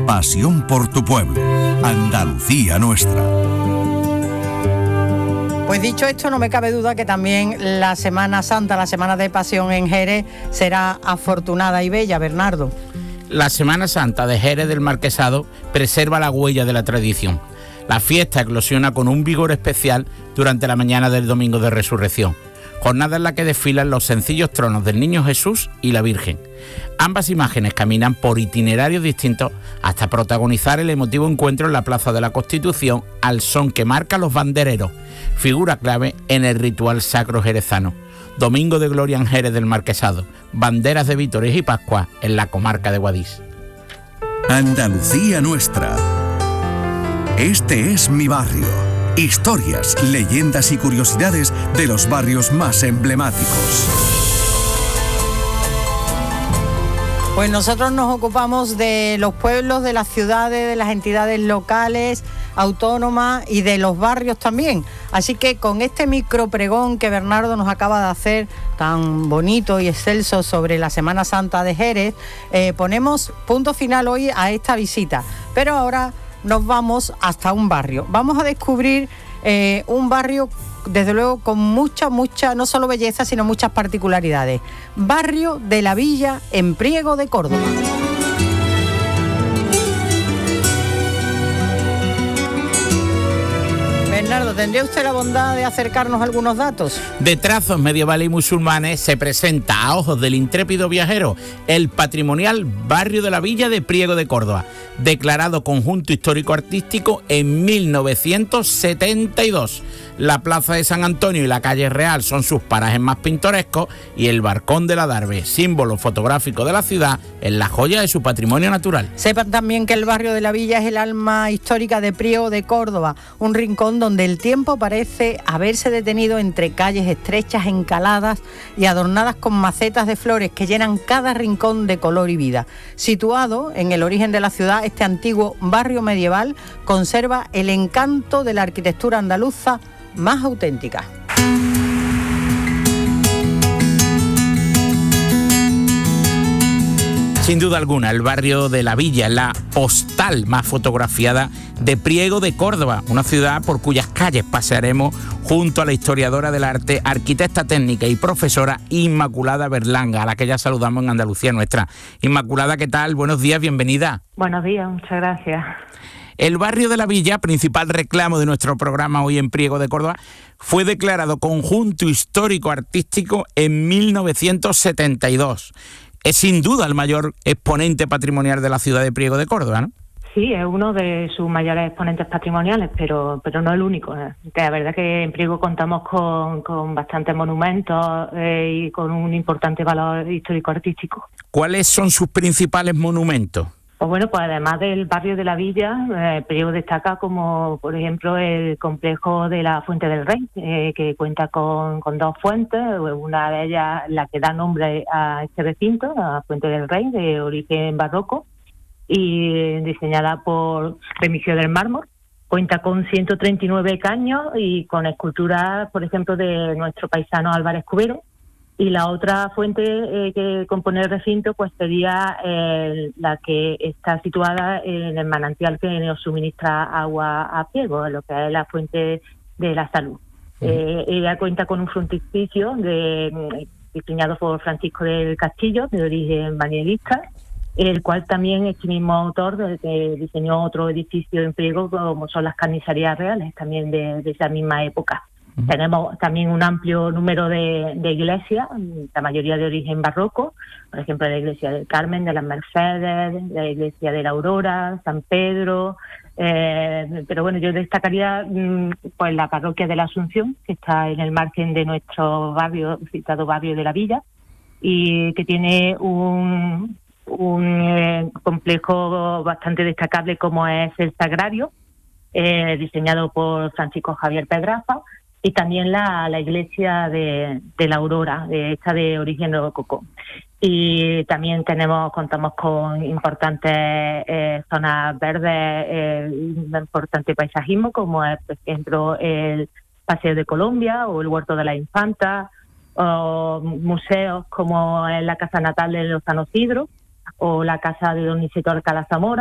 Pasión por tu pueblo. Andalucía nuestra. Pues dicho esto, no me cabe duda que también la Semana Santa, la Semana de Pasión en Jerez, será afortunada y bella, Bernardo. La Semana Santa de Jerez del Marquesado preserva la huella de la tradición. La fiesta eclosiona con un vigor especial durante la mañana del Domingo de Resurrección, jornada en la que desfilan los sencillos tronos del Niño Jesús y la Virgen. Ambas imágenes caminan por itinerarios distintos hasta protagonizar el emotivo encuentro en la Plaza de la Constitución al son que marca los bandereros, figura clave en el ritual sacro jerezano. Domingo de Gloria en Jerez del Marquesado, banderas de Vítores y Pascua en la comarca de Guadix. Andalucía nuestra. Este es mi barrio. Historias, leyendas y curiosidades de los barrios más emblemáticos. Pues nosotros nos ocupamos de los pueblos, de las ciudades, de las entidades locales, autónomas y de los barrios también. Así que con este micropregón que Bernardo nos acaba de hacer, tan bonito y excelso, sobre la Semana Santa de Jerez, ponemos punto final hoy a esta visita. Pero ahora nos vamos hasta un barrio. Vamos a descubrir un barrio, desde luego, con mucha, no solo belleza, sino muchas particularidades. Barrio de la Villa, en Priego de Córdoba. Bernardo, ¿tendría usted la bondad de acercarnos algunos datos? De trazos medievales y musulmanes se presenta a ojos del intrépido viajero el patrimonial Barrio de la Villa de Priego de Córdoba, declarado conjunto histórico-artístico en 1972. La Plaza de San Antonio y la Calle Real son sus parajes más pintorescos y el Barcón de la Darbe, símbolo fotográfico de la ciudad, es la joya de su patrimonio natural. Sepan también que el barrio de la Villa es el alma histórica de Priego de Córdoba, un rincón donde el tiempo parece haberse detenido entre calles estrechas, encaladas y adornadas con macetas de flores que llenan cada rincón de color y vida. Situado en el origen de la ciudad, este antiguo barrio medieval conserva el encanto de la arquitectura andaluza más auténtica. Sin duda alguna, el barrio de la Villa es la postal más fotografiada de Priego de Córdoba, una ciudad por cuyas calles pasearemos junto a la historiadora del arte, arquitecta técnica y profesora Inmaculada Berlanga, a la que ya saludamos en Andalucía nuestra. Inmaculada, ¿qué tal? Buenos días, bienvenida. Buenos días, muchas gracias. El barrio de la Villa, principal reclamo de nuestro programa hoy en Priego de Córdoba, fue declarado conjunto histórico-artístico en 1972. Es sin duda el mayor exponente patrimonial de la ciudad de Priego de Córdoba, ¿no? Sí, es uno de sus mayores exponentes patrimoniales, pero no el único. La verdad que en Priego contamos con bastantes monumentos y con un importante valor histórico-artístico. ¿Cuáles son sus principales monumentos? Pues bueno, pues además del barrio de la Villa, Priego destaca como, por ejemplo, el complejo de la Fuente del Rey, que cuenta con dos fuentes, una de ellas la que da nombre a este recinto, la Fuente del Rey, de origen barroco, y diseñada por Remigio del Mármol. Cuenta con 139 caños y con esculturas, por ejemplo, de nuestro paisano Álvarez Cubero. Y la otra fuente que compone el recinto pues sería la que está situada en el manantial que nos suministra agua a Priego, lo que es la Fuente de la Salud. Ella cuenta con un frontispicio diseñado por Francisco del Castillo, de origen manierista, el cual también este mismo autor diseñó otro edificio en Priego, como son las carnicerías reales, también de esa misma época. Tenemos también un amplio número de iglesias, la mayoría de origen barroco, por ejemplo la iglesia del Carmen, de las Mercedes, la iglesia de la Aurora, San Pedro, pero bueno, yo destacaría pues la parroquia de la Asunción, que está en el margen de nuestro barrio, citado barrio de la Villa, y que tiene un complejo bastante destacable como es el Sagrario, diseñado por Francisco Javier Pedraza, y también la iglesia de la Aurora, esta de origen rococó. Y también contamos con importantes zonas verdes, un importante paisajismo, como es, por ejemplo, el Paseo de Colombia o el Huerto de la Infanta, o museos como es la Casa Natal de Lozano Sidro, o la Casa de Don Niceto Alcalá Zamora,